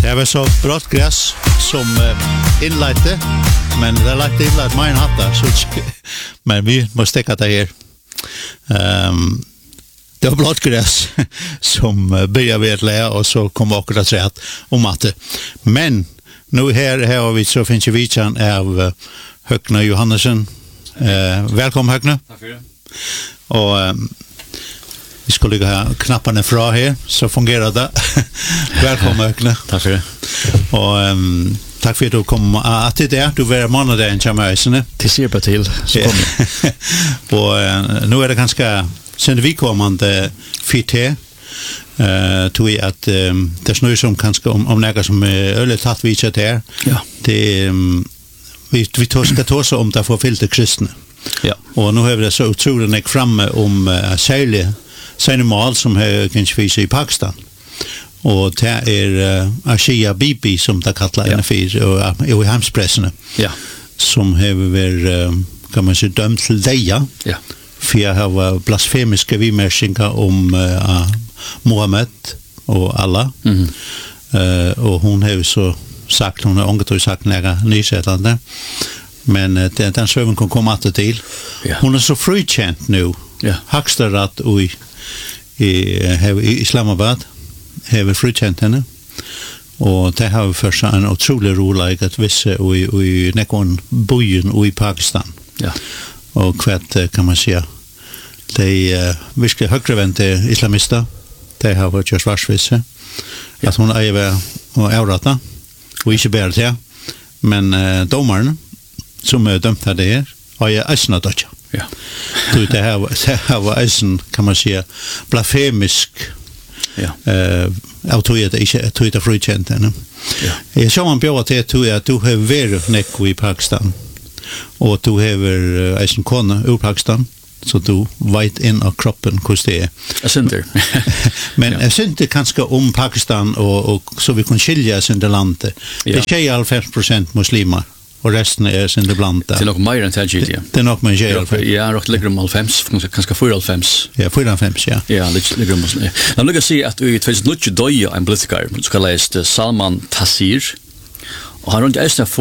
Det var så brått gräs som inledde, men det lagt inled min hatta, så men vi måste stäcka det här. Det var blått gräs som började vid ett lä och så kom akkurat rätt om att men nu här har vi så finns ju vitchan av Högna Johannesson. Välkommen Högna. Tack för det. Och vi skulle ha knapparna fra här så fungerar det. Välkommen Högna. Tack för det. Och tack för att du kom att det är du var månaden chamösne. Det ser på till så kommer. Och nu är det ganska sen vi kommande fit här. Tror jag att det snöar som kanske om några som öle tatt visat här. Ja. Det vi ska ta så om det får filter kristna. Ja. Och nu har vi det så otroligt framme om sälja sina mål som har kanske visat i Pakistan. Och det är Ashia Bibi som det kallar en för och i hemspressen. Ja. Som har väl kan man säga dömt till deja. Ja. För jag har blasfemiska vimersingar om Mohammed och Allah. Och hon har så sagt, hon har ångat sagt några nysättande. Men den söven kan komma till. Ja. Hon är så frikänt nu. Ja. Högsta rätt i Islamabad har frikänt henne. Och det har för sig en otrolig rolig att vissa i nekon bojen i Pakistan. Ja. Och kvart kan man säga de virkelig högrevänte islamister de har varit just varsvisse att hon är och avrata och inte bara det men domaren som är dömt här det har jag äsna dödja. Ja. Det här var äsen kan man säga blasfemisk autoritet inte tog frikänt henne. Ja. Jag sa man bjöd till att du har varit nekko i Pakistan och du har äsen kona ur Pakistan så du vet in av kroppen hur det är. Jag synder. Men jag synder kanske om Pakistan och så vi kan skilja sin landet. Det är 90% muslimer och resten är sin blandat. Det är nog mer än det. Det är nog mer än ja, och ligger om 5, kanske 4,5. Ja, 4,5 ja. Ja, ligger om. Men nu kan se att i 2019 döja en politiker som ska läsa Salman Taseer och han runt ästa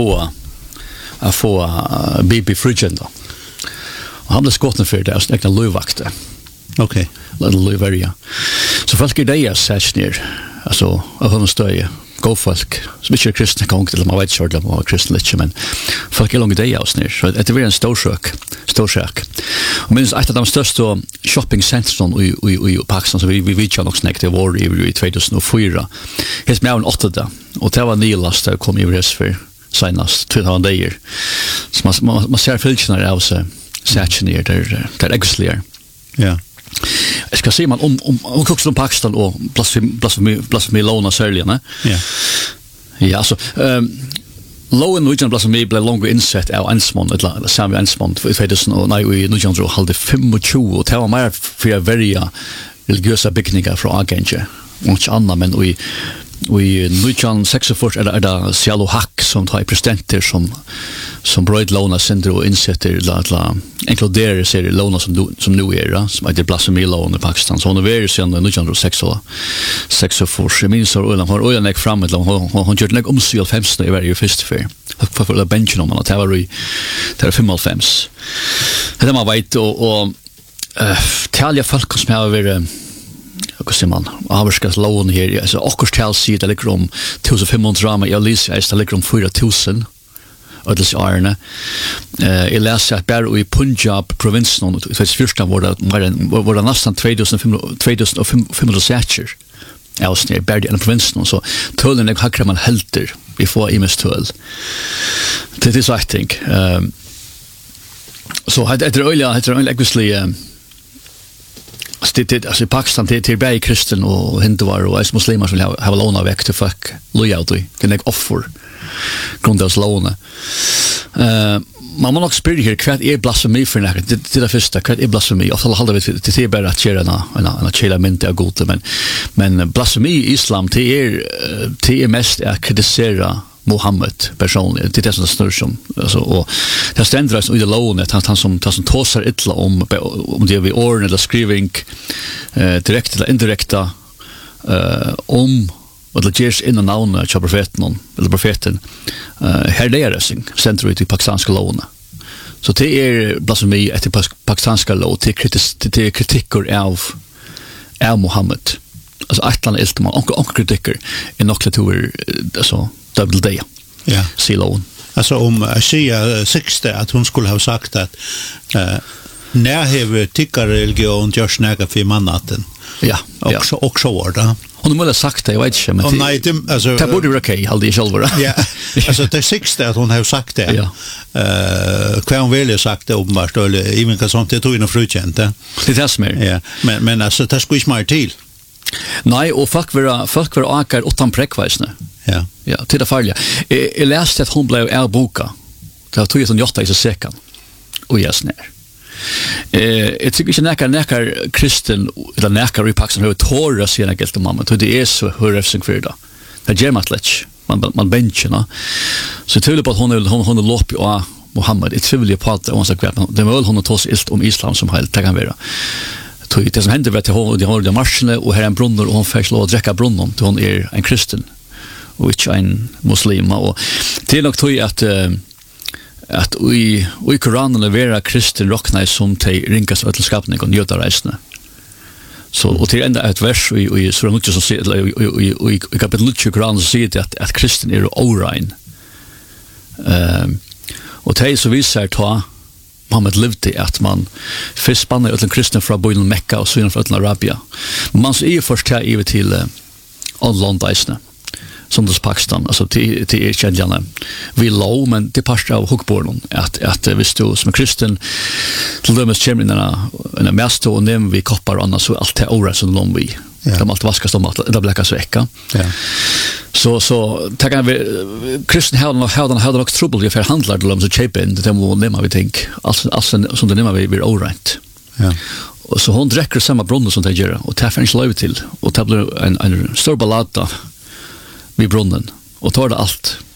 få Bibi Frigenda. Och han blev skotten för det, och äkta lövvakter. Okej. Löveria. Så folk i det är särskilt ner, alltså av honom stöje, gå folk, som inte är kristna gång, eller man vet inte om man är kristna lite, men folk är långt i det är ner. Så det är en stor sak. Och minns ett av de största shoppingcentren i Pakistan, så vi vet ju också när det var i 2004. Helt med en 8. Och det var nylast där kom i res för senast 2 dagar. Så man ser filcherna av sig sätts ner där äggsligar. Ja. Jag ska se man om också om Pakistan och blasfemi låna säljarna. Ja. Ja, så lowen utan blasfemi blev långt insett av ansmon eller samma ansmon för 2009 i Nujandro hade 25 och det var mer för välja religiösa byggningar från Agenge. Och andra men vi Nujan 46 är det Cielo Hack som tar presidenter som bröd låna synder och insätter la inkluderar sig låna som nu är som är blasfemi lån i Pakistan så hon är sen Nujan 46 minns och hon har näck fram med hon gjorde näck om 5 i varje första för benchen om man att var i 5. Det man vet och tälja folk som har varit och så man avskas lån här alltså akkurat tal sig det ligger om 1500 drama jag läser är det ligger om 4000 och det är arna jag läser att bara i Punjab provinsen det första var det nästan 2500 sächer alltså bara i provinsen så tullen har man helter before i mistöl det är så I think så hade det öliga actually alltså i Pakistan till bäj kristen och hinduar och muslimer som har låna väck till folk loyalty kan jag offer grundas låna man måste också spela här kvart är blasfemi för något det är det första kvart är blasfemi och så håller vi till det bara att köra en chilament är gott men blasfemi i islam det är mest att kritisera Mohammed personligen det är det som snurrar som alltså och det ständras i det lånet han som tåsar illa om det vi orden eller skriving direkt eller indirekta om och det görs innan navnet av profeten, eller profeten, här det är sing, center ut i pakistanska låna. Så det är blasfemi efter pakistanska lov, det är kritiker av Muhammed. Alltså Atlan Eltman, och kritiker är nokletur, alltså double day. Ja. Silon. Alltså om Asia 60 att hon skulle ha sagt att när har tickarreligion görs näga för mannaten. Ja. Också var det. Hon måste ha sagt det, jag vet inte, men nej, alltså det borde vara okej, hade jag själv. Ja, alltså det 60 att hon har sagt det. Ja. Kvar hon väl sagt det uppenbart, eller even kan sånt det tog in och frukjent. Det är det som är. Ja, men alltså det skulle inte mer till. Nej, och folk var akar utan präckväsne. Ja. Ja, till det farliga. Jag läste att hon blev avboka. Det tog jag som jotta i sig säkan. Och jag snär. Jag tycker inte näkar kristen eller näkar i Pakistan har tåra sina gält om mamma. Det är så hörrefsing för det. Det gör man lätt. Man bencherna. Så jag tror på att hon är lopp av Muhammed. Jag tror på att hon sagt att det var hon har tås ilt om islam som helt det kan vara. Det som hände var att de har de marscherna och här är en brunner och hon fick lov att dricka brunnen. Hon är en kristen och inte en muslim. Och det är nog tror jag att i Koranen är vera kristen rockna som till rinkas ödelskapning och njötareisne. Så och till ända ett vers i Sura Nuch som säger i kapitel Nuch i Koranen så säger det att kristen är orein. Och det är så visar ta Muhammed levde att man först spannar ut en kristen från byn Mekka och så från Arabia. Man så är först här över till London som det Pakistan, alltså till erkännande vi lov, men det passar av huckborden att hvis du som kristen till dömes kommer en mäster och nämn vi koppar och annars så allt det året som de vi de allt vaskas de allt det bläckas vecka. Ja. Så tackar vi kristen hade nog trouble i förhandlar de så cheap in det må nämna vi tänk alltså som det nämna vi blir all right. Ja. Och så hon dricker samma brunn som det gör och tar finns lov till och tar en stor ballad vid brunnen och tar det allt